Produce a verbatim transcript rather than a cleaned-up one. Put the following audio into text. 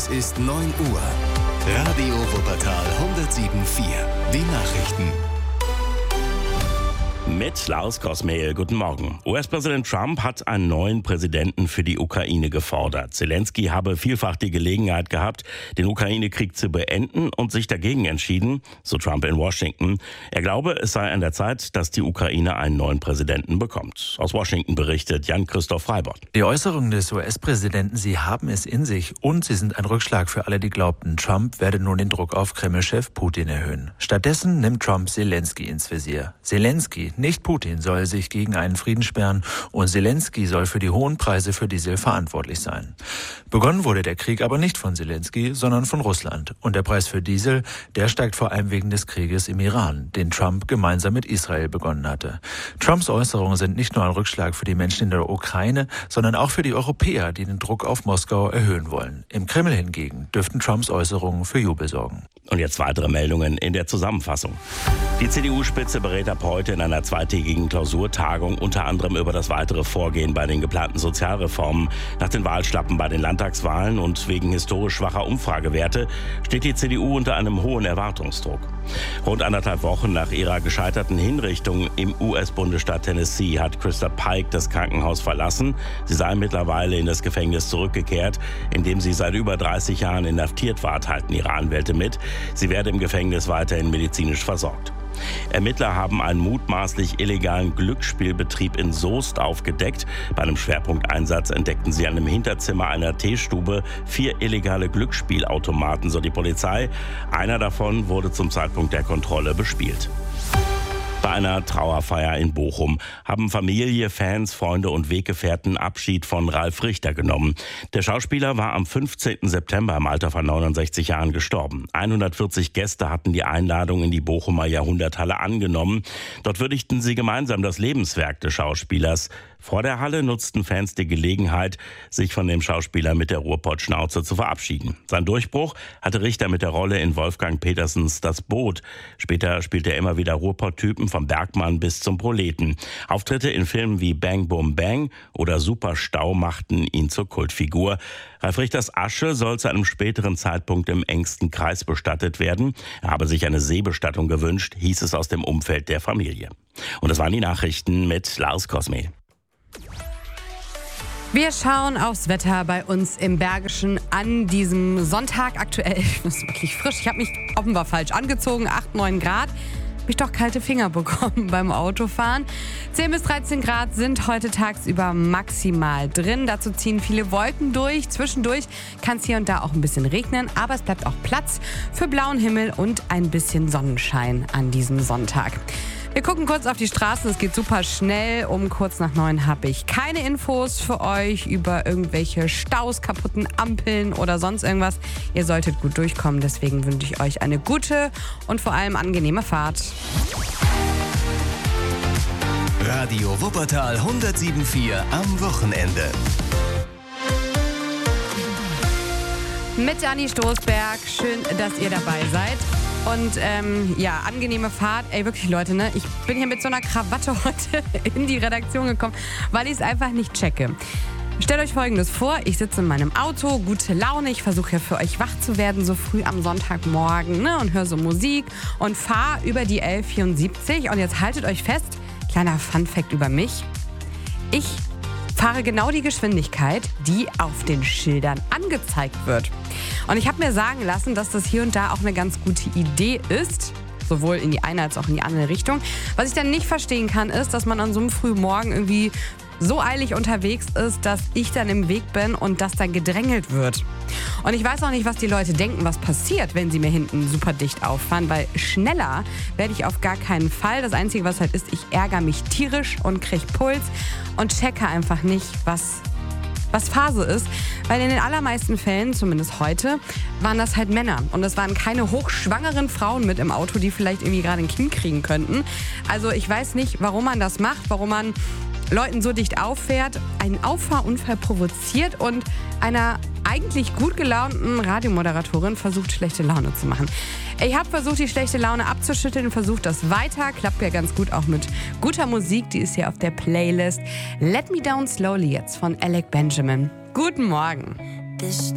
Es ist neun Uhr. Radio Wuppertal hundertsieben Komma vier. Die Nachrichten. Mit Lars Kosmehl, guten Morgen. U S-Präsident Trump hat einen neuen Präsidenten für die Ukraine gefordert. Zelensky habe vielfach die Gelegenheit gehabt, den Ukraine-Krieg zu beenden und sich dagegen entschieden, so Trump in Washington. Er glaube, es sei an der Zeit, dass die Ukraine einen neuen Präsidenten bekommt. Aus Washington berichtet Jan-Christoph Freibott. Die Äußerungen des U S-Präsidenten, sie haben es in sich und sie sind ein Rückschlag für alle, die glaubten, Trump werde nun den Druck auf Kreml-Chef Putin erhöhen. Stattdessen nimmt Trump Zelensky ins Visier. Zelensky, nicht Putin, soll sich gegen einen Frieden sperren und Zelensky soll für die hohen Preise für Diesel verantwortlich sein. Begonnen wurde der Krieg aber nicht von Zelensky, sondern von Russland. Und der Preis für Diesel, der steigt vor allem wegen des Krieges im Iran, den Trump gemeinsam mit Israel begonnen hatte. Trumps Äußerungen sind nicht nur ein Rückschlag für die Menschen in der Ukraine, sondern auch für die Europäer, die den Druck auf Moskau erhöhen wollen. Im Kreml hingegen dürften Trumps Äußerungen für Jubel sorgen. Und jetzt weitere Meldungen in der Zusammenfassung. Die C D U-Spitze berät ab heute in einer zweitägigen Klausurtagung unter anderem über das weitere Vorgehen bei den geplanten Sozialreformen. Nach den Wahlschlappen bei den Landtagswahlen und wegen historisch schwacher Umfragewerte steht die C D U unter einem hohen Erwartungsdruck. Rund anderthalb Wochen nach ihrer gescheiterten Hinrichtung im U S-Bundesstaat Tennessee hat Krista Pike das Krankenhaus verlassen. Sie sei mittlerweile in das Gefängnis zurückgekehrt, in dem sie seit über dreißig Jahren inhaftiert war, teilten ihre Anwälte mit. Sie werde im Gefängnis weiterhin medizinisch versorgt. Ermittler haben einen mutmaßlich illegalen Glücksspielbetrieb in Soest aufgedeckt. Bei einem Schwerpunkteinsatz entdeckten sie an einem Hinterzimmer einer Teestube vier illegale Glücksspielautomaten, so die Polizei. Einer davon wurde zum Zeitpunkt der Kontrolle bespielt. Bei einer Trauerfeier in Bochum haben Familie, Fans, Freunde und Weggefährten Abschied von Ralf Richter genommen. Der Schauspieler war am fünfzehnten September im Alter von neunundsechzig Jahren gestorben. hundertvierzig Gäste hatten die Einladung in die Bochumer Jahrhunderthalle angenommen. Dort würdigten sie gemeinsam das Lebenswerk des Schauspielers. Vor der Halle nutzten Fans die Gelegenheit, sich von dem Schauspieler mit der Ruhrpott-Schnauze zu verabschieden. Sein Durchbruch hatte Richter mit der Rolle in Wolfgang Petersens Das Boot. Später spielte er immer wieder Ruhrpott-Typen vom Bergmann bis zum Proleten. Auftritte in Filmen wie Bang Boom Bang oder Superstau machten ihn zur Kultfigur. Ralf Richters Asche soll zu einem späteren Zeitpunkt im engsten Kreis bestattet werden. Er habe sich eine Seebestattung gewünscht, hieß es aus dem Umfeld der Familie. Und das waren die Nachrichten mit Lars Kosmehl. Wir schauen aufs Wetter bei uns im Bergischen an diesem Sonntag. Aktuell ist es wirklich frisch. Ich habe mich offenbar falsch angezogen, acht, neun Grad. Habe ich doch kalte Finger bekommen beim Autofahren. zehn bis dreizehn Grad sind heute tagsüber maximal drin. Dazu ziehen viele Wolken durch. Zwischendurch kann es hier und da auch ein bisschen regnen. Aber es bleibt auch Platz für blauen Himmel und ein bisschen Sonnenschein an diesem Sonntag. Wir gucken kurz auf die Straßen, es geht super schnell. Um kurz nach neun habe ich keine Infos für euch über irgendwelche Staus, kaputten Ampeln oder sonst irgendwas. Ihr solltet gut durchkommen, deswegen wünsche ich euch eine gute und vor allem angenehme Fahrt. Radio Wuppertal hundertsieben Komma vier am Wochenende. Mit Anni Stoßberg, schön, dass ihr dabei seid. Und ähm, ja, angenehme Fahrt. Ey, wirklich Leute, ne? Ich bin hier mit so einer Krawatte heute in die Redaktion gekommen, weil ich es einfach nicht checke. Stellt euch Folgendes vor, ich sitze in meinem Auto, gute Laune, ich versuche ja für euch wach zu werden, so früh am Sonntagmorgen, ne? Und höre so Musik und fahre über die L vierundsiebzig. Und jetzt haltet euch fest, kleiner Funfact über mich. Ich fahre genau die Geschwindigkeit, die auf den Schildern angezeigt wird. Und ich habe mir sagen lassen, dass das hier und da auch eine ganz gute Idee ist, sowohl in die eine als auch in die andere Richtung. Was ich dann nicht verstehen kann, ist, dass man an so einem frühen Morgen irgendwie so eilig unterwegs ist, dass ich dann im Weg bin und das dann gedrängelt wird. Und ich weiß auch nicht, was die Leute denken, was passiert, wenn sie mir hinten super dicht auffahren, weil schneller werde ich auf gar keinen Fall. Das Einzige, was halt ist, ich ärgere mich tierisch und kriege Puls und checke einfach nicht, was, was Phase ist. Weil in den allermeisten Fällen, zumindest heute, waren das halt Männer. Und es waren keine hochschwangeren Frauen mit im Auto, die vielleicht irgendwie gerade ein Kind kriegen könnten. Also ich weiß nicht, warum man das macht, warum man Leuten so dicht auffährt, einen Auffahrunfall provoziert und einer eigentlich gut gelaunten Radiomoderatorin versucht, schlechte Laune zu machen. Ich habe versucht, die schlechte Laune abzuschütteln und versucht das weiter. Klappt ja ganz gut auch mit guter Musik, die ist hier auf der Playlist. Let Me Down Slowly jetzt von Alec Benjamin. Guten Morgen. This